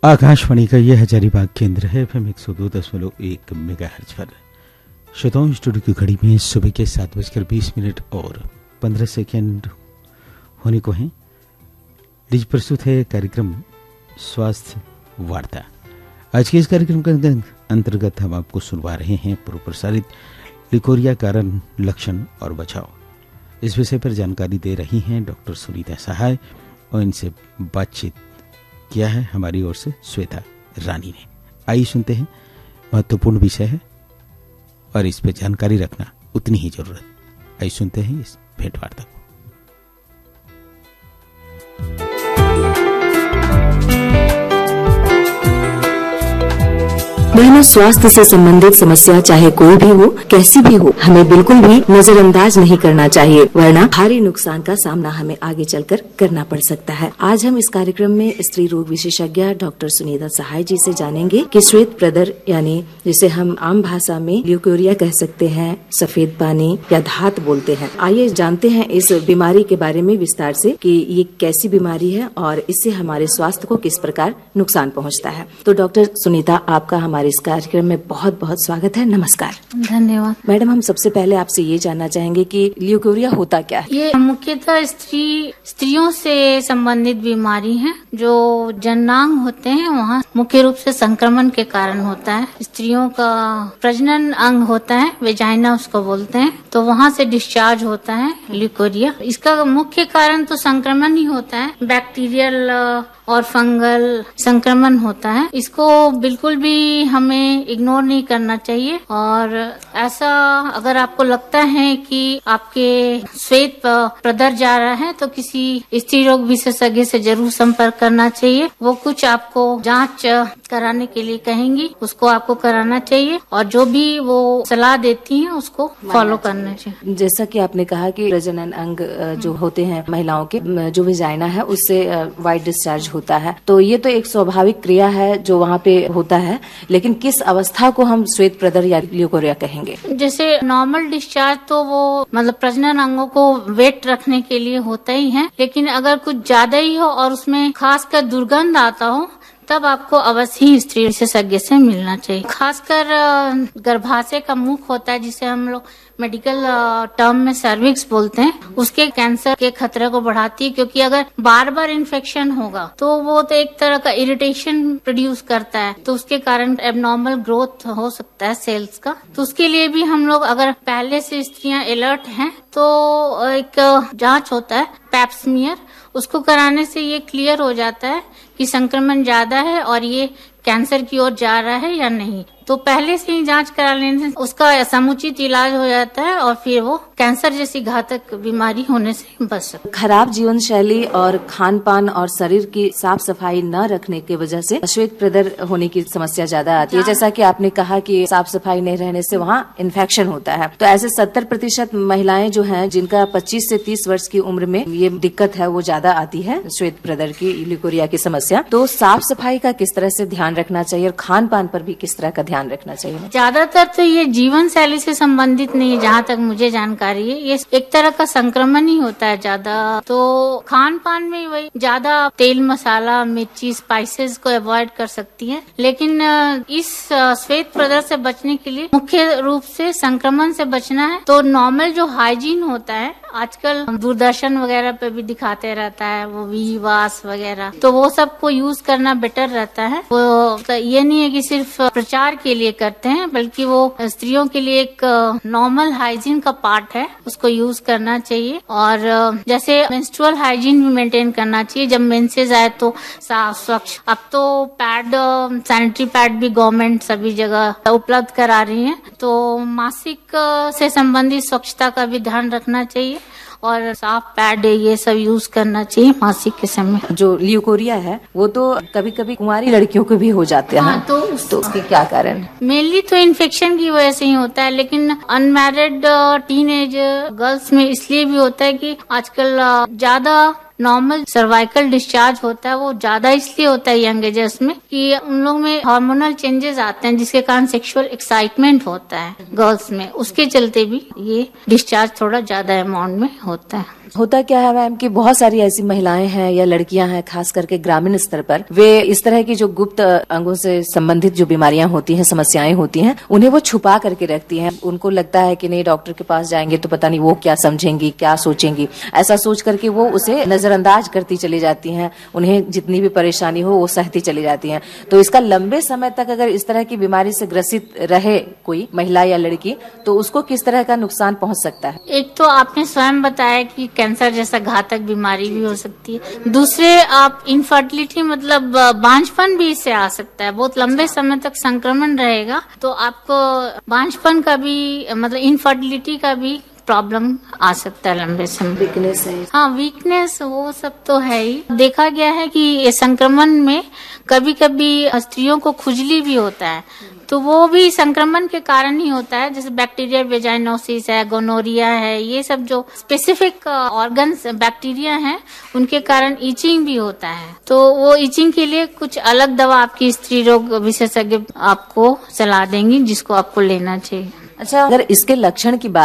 आकाशवाणी का यह हजारीबाग केंद्र है FM 102.1 मेगाहर्ट्ज पर। श्रोताओं, स्टूडियो की घड़ी में सुबह के 7:20 और 15 सेकेंड होने को हैं। लीजिए प्रस्तुत है कार्यक्रम स्वास्थ्य वार्ता। आज के इस कार्यक्रम के अंतर्गत हम आपको सुनवा रहे हैं पूर्व प्रसारित लिकोरिया कारण, लक्षण और बचाव। इस विषय पर जानकारी दे रही हैं डॉक्टर सुनीता सहाय और इनसे बातचीत किया है हमारी ओर से श्वेता रानी ने। आइए सुनते हैं, महत्वपूर्ण विषय है और इस पर जानकारी रखना उतनी ही जरूरत। आइए सुनते हैं इस भेंटवार्ता को। मानव स्वास्थ्य से संबंधित समस्या चाहे कोई भी हो, कैसी भी हो, हमें बिल्कुल भी नजरअंदाज नहीं करना चाहिए, वरना भारी नुकसान का सामना हमें आगे चलकर करना पड़ सकता है। आज हम इस कार्यक्रम में स्त्री रोग विशेषज्ञ डॉक्टर सुनीता सहाय जी से जानेंगे कि श्वेत प्रदर यानी जिसे हम आम भाषा में ल्यूकोरिया कह सकते हैं, सफेद पानी या धात बोलते हैं। आइए जानते हैं इस बीमारी के बारे में विस्तार से कि ये कैसी बीमारी है और इससे हमारे स्वास्थ्य को किस प्रकार नुकसान पहुँचता है। तो डॉक्टर सुनीता, आपका हमारे इस कार्यक्रम में बहुत बहुत स्वागत है। नमस्कार। धन्यवाद। मैडम, हम सबसे पहले आपसे ये जानना चाहेंगे कि ल्यूकोरिया होता क्या है? ये मुख्यतः स्त्रियों से संबंधित बीमारी है। जो जननांग होते हैं वहाँ मुख्य रूप से संक्रमण के कारण होता है। स्त्रियों का प्रजनन अंग होता है, वेजाइना उसको बोलते हैं, तो वहाँ से डिस्चार्ज होता है ल्यूकोरिया। इसका मुख्य कारण तो संक्रमण ही होता है, बैक्टीरियल और फंगल संक्रमण होता है। इसको बिल्कुल भी हमें इग्नोर नहीं करना चाहिए और ऐसा अगर आपको लगता है कि आपके श्वेत प्रदर जा रहा है तो किसी स्त्री रोग विशेषज्ञ से जरूर संपर्क करना चाहिए। वो कुछ आपको जांच कराने के लिए कहेंगी, उसको आपको कराना चाहिए और जो भी वो सलाह देती हैं उसको फॉलो करना चाहिए। जैसा कि आपने कहा कि प्रजनन अंग जो होते हैं महिलाओं के, जो वेजाइना है उससे वाइट डिस्चार्ज होता है, तो ये तो एक स्वाभाविक क्रिया है जो वहाँ पे होता है, लेकिन किस अवस्था को हम श्वेत प्रदर या ल्यूकोरिया कहेंगे? जैसे नॉर्मल डिस्चार्ज तो वो मतलब प्रजनन अंगों को वेट रखने के लिए होता ही है, लेकिन अगर कुछ ज्यादा ही हो और उसमें खासकर दुर्गंध आता हो तब आपको अवश्य ही स्त्री विशेषज्ञ से मिलना चाहिए। खासकर गर्भाशय का मुख होता है जिसे हम लोग मेडिकल टर्म में सर्विक्स बोलते हैं, उसके कैंसर के खतरे को बढ़ाती है, क्योंकि अगर बार बार इन्फेक्शन होगा तो वो तो एक तरह का इरिटेशन प्रोड्यूस करता है, तो उसके कारण एबनॉर्मल ग्रोथ हो सकता है सेल्स का। तो उसके लिए भी हम लोग अगर पहले से स्त्रियां अलर्ट हैं तो एक जांच होता है पैप्समियर, उसको कराने से ये क्लियर हो जाता है कि संक्रमण ज्यादा है और ये कैंसर की ओर जा रहा है या नहीं। तो पहले से ही जांच करा लेने से उसका समुचित इलाज हो जाता है और फिर वो कैंसर जैसी घातक बीमारी होने से बच सकता है। खराब जीवन शैली और खान पान और शरीर की साफ सफाई न रखने की वजह से श्वेत प्रदर होने की समस्या ज्यादा आती है। जैसा कि आपने कहा कि साफ सफाई नहीं रहने से वहाँ इन्फेक्शन होता है, तो ऐसे 70% महिलाएं जो हैं जिनका 25 से 30 वर्ष की उम्र में ये दिक्कत है वो ज्यादा आती है श्वेत प्रदर की, ल्यूकोरिया की समस्या। तो साफ सफाई का किस तरह से ध्यान रखना चाहिए और खान पान पर भी किस तरह का ध्यान रखना चाहिए? ज्यादातर तो ये जीवन शैली से संबंधित नहीं है, जहाँ तक मुझे जानकारी है। ये एक तरह का संक्रमण ही होता है ज्यादा। तो खान पान में वही ज्यादा तेल मसाला मिर्ची स्पाइसेस को अवॉइड कर सकती है, लेकिन इस श्वेत प्रदर से बचने के लिए मुख्य रूप से संक्रमण से बचना है तो नॉर्मल जो हाइजीन होता है, आजकल दूरदर्शन वगैरह पे भी दिखाते रहता है वो वीवास वगैरह, तो वो सबको यूज करना बेटर रहता है। वो तो ये नहीं है कि सिर्फ प्रचार के लिए करते हैं, बल्कि वो स्त्रियों के लिए एक नॉर्मल हाइजीन का पार्ट है, उसको यूज करना चाहिए। और जैसे मेंस्ट्रुअल हाइजीन भी मेंटेन करना चाहिए। जब मेंसेस आए तो साफ स्वच्छ, अब तो पैड सैनिटरी पैड भी गवर्नमेंट सभी जगह उपलब्ध करा रही है, तो मासिक से संबंधित स्वच्छता का भी ध्यान रखना चाहिए और साफ पैड ये सब यूज करना चाहिए मासिक के समय। जो ल्यूकोरिया है वो तो कभी कभी कुंवारी लड़कियों को भी हो जाते हैं, तो उसके क्या कारण? मेनली तो इन्फेक्शन की वजह से ही होता है, लेकिन अनमैरिड टीनेज गर्ल्स में इसलिए भी होता है कि आजकल ज्यादा नॉर्मल सर्वाइकल डिस्चार्ज होता है, वो ज्यादा इसलिए होता है यंग एजर्स में कि उन लोग में हार्मोनल चेंजेस आते हैं जिसके कारण सेक्सुअल एक्साइटमेंट होता है गर्ल्स में, उसके चलते भी ये डिस्चार्ज थोड़ा ज्यादा अमाउंट में होता है। होता क्या है मैम कि बहुत सारी ऐसी महिलाएं हैं या लड़कियां हैं, खास करके ग्रामीण स्तर पर, वे इस तरह की जो गुप्त अंगों से संबंधित जो बीमारियां होती हैं, समस्याएं होती हैं, उन्हें वो छुपा करके रखती हैं। उनको लगता है कि नहीं, डॉक्टर के पास जाएंगे तो पता नहीं वो क्या समझेंगी, क्या सोचेंगी, ऐसा सोच करके वो उसे नजरअंदाज करती चली जाती हैं। उन्हें जितनी भी परेशानी हो वो सहती चली जाती हैं। तो इसका लंबे समय तक अगर इस तरह की बीमारी से ग्रसित रहे कोई महिला या लड़की, तो उसको किस तरह का नुकसान पहुंच सकता है? एक तो आपने स्वयं बताया कि कैंसर जैसा घातक बीमारी भी हो सकती है। दूसरे, आप इनफर्टिलिटी मतलब बांझपन भी इससे आ सकता है। बहुत लंबे समय तक संक्रमण रहेगा तो आपको बांझपन का भी मतलब इनफर्टिलिटी का भी प्रॉब्लम आ सकता है लंबे समय। वीकनेस है। हाँ, वीकनेस वो सब तो है ही। देखा गया है कि ये संक्रमण में कभी कभी स्त्रियों को खुजली भी होता है, तो वो भी संक्रमण के कारण ही होता है। जैसे बैक्टीरिया वेजाइनोसिस है, गोनोरिया है, ये सब जो स्पेसिफिक ऑर्गन्स बैक्टीरिया हैं, उनके कारण इचिंग भी होता है। तो वो इचिंग के लिए कुछ अलग दवा आपकी स्त्री रोग विशेषज्ञ आपको सलाह देंगी, जिसको आपको लेना चाहिए। अच्छा, अगर इसके लक्षण की बात